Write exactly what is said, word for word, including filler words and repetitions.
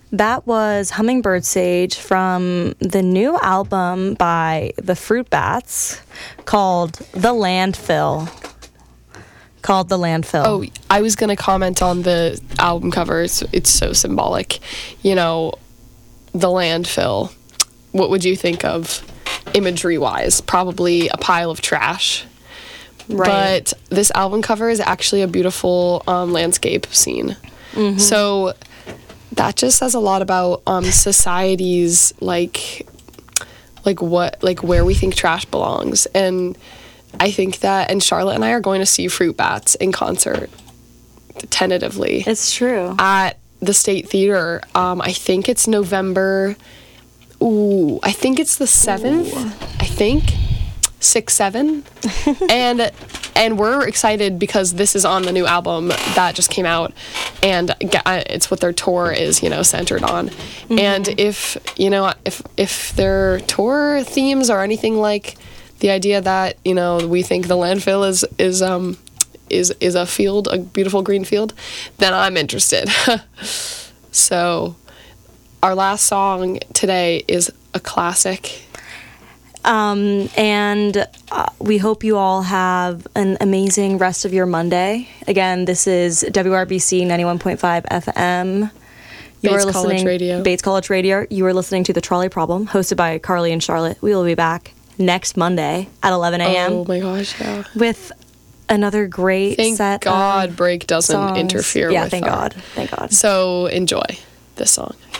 That was Hummingbird Sage from the new album by the Fruit Bats called The Landfill. Called The Landfill. Oh, I was going to comment on the album cover. It's, it's so symbolic. You know, the landfill. What would you think of imagery-wise? Probably a pile of trash. Right. But this album cover is actually a beautiful um, landscape scene. Mm-hmm. So that just says a lot about um, society's like, like what, like where we think trash belongs. And I think that, and Charlotte and I are going to see Fruit Bats in concert, tentatively. It's true. At the State Theater. Um, I think it's November. Ooh, I think it's the seventh. Ooh. I think. six seven and and we're excited because this is on the new album that just came out, and it's what their tour is, you know, centered on. Mm-hmm. And if you know if if their tour themes are anything like the idea that, you know, we think the landfill is is um is is a field, a beautiful green field, then I'm interested. So our last song today is a classic. Um, and uh, we hope you all have an amazing rest of your Monday. Again, this is W R B C ninety-one point five F M. You Bates are listening, College Radio. Bates College Radio. You are listening to The Trolley Problem, hosted by Carly and Charlotte. We will be back next Monday at eleven a.m. Oh my gosh, yeah. With another great thank set God of break doesn't songs. interfere yeah, with thank our, God. Thank God. So enjoy this song.